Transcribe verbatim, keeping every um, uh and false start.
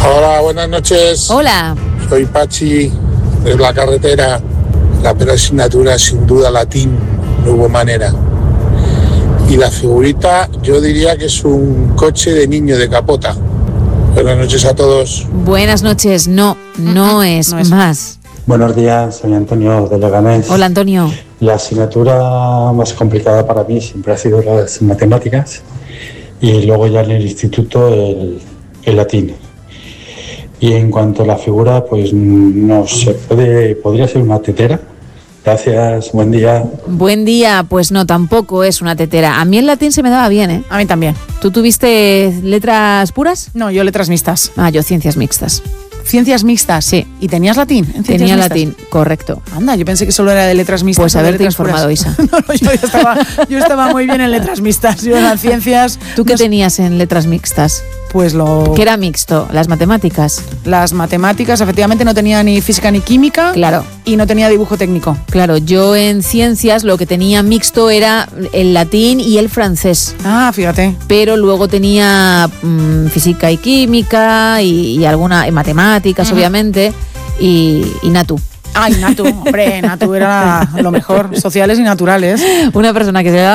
Hola, buenas noches. Hola. Soy Pachi, de la carretera. La primera asignatura, sin duda, latín, no hubo manera. Y la figurita, yo diría que es un coche de niño de capota. Buenas noches a todos. Buenas noches. No, no es, no es. más. Buenos días, soy Antonio de Leganés. Hola, Antonio. La asignatura más complicada para mí siempre ha sido las matemáticas y luego ya en el instituto el, el latín. Y en cuanto a la figura, pues no se puede, podría ser una tetera. Gracias, buen día. Buen día, pues no, tampoco es una tetera. A mí el latín se me daba bien, ¿eh? A mí también. ¿Tú tuviste letras puras? No, yo letras mixtas. Ah, yo ciencias mixtas. ¿Ciencias mixtas? Sí. ¿Y tenías latín? ¿En ciencias Tenía mixtas? latín, correcto. Anda, yo pensé que solo era de letras mixtas. Pues o de haberte letras informado, puras. Isa. No, no, yo estaba, yo estaba muy bien en letras mixtas. Yo en las ciencias... ¿Tú qué no sé, tenías en letras mixtas? Pues lo... ¿Qué era mixto? ¿Las matemáticas? Las matemáticas, efectivamente, no tenía ni física ni química. Claro. Y no tenía dibujo técnico. Claro, yo en ciencias lo que tenía mixto era el latín y el francés. Ah, fíjate. Pero luego tenía mmm, física y química y, y alguna y matemáticas, uh-huh. obviamente, y, y Natu. Ay, Natu, hombre, Natu era lo mejor, sociales y naturales. Una persona que se